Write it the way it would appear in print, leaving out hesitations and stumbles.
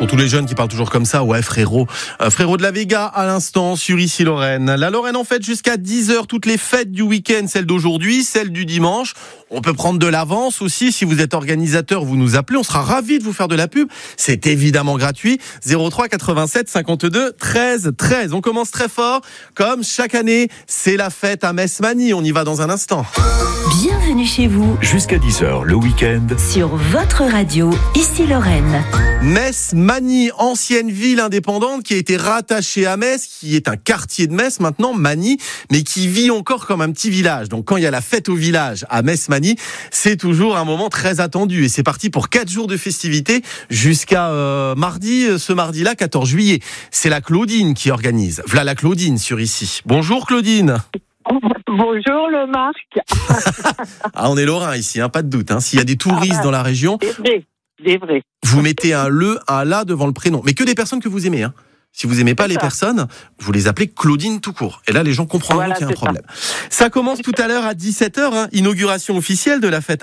Pour tous les jeunes qui parlent toujours comme ça, ouais frérot. Frérot de la Vega à l'instant sur Ici Lorraine. La Lorraine en fête jusqu'à 10h, toutes les fêtes du week-end, celle d'aujourd'hui, celle du dimanche. On peut prendre de l'avance aussi, si vous êtes organisateur, vous nous appelez, on sera ravis de vous faire de la pub. C'est évidemment gratuit. 03 87 52 13 13. On commence très fort, comme chaque année, c'est la fête à Metz-Magny. On y va dans un instant. Bienvenue chez vous. Jusqu'à 10h le week-end. Sur votre radio, Ici Lorraine. Metz-Magny, ancienne ville indépendante qui a été rattachée à Metz, qui est un quartier de Metz maintenant, Magny, mais qui vit encore comme un petit village. Donc quand il y a la fête au village à Metz-Magny, c'est toujours un moment très attendu. Et c'est parti pour 4 jours de festivités jusqu'à ce mardi-là, 14 juillet. C'est la Claudine qui organise. Voilà la Claudine sur Ici. Bonjour Claudine. Bonjour le Marc. Ah, on est lorrain ici, pas de doute. S'il y a des touristes dans la région, c'est vrai. Vous mettez un le, un la devant le prénom. Mais que des personnes que vous aimez. Si vous aimez pas les personnes, vous les appelez Claudine tout court. Et là, les gens comprendront qu'il y a un problème. Ça commence tout à l'heure à 17h, inauguration officielle de la fête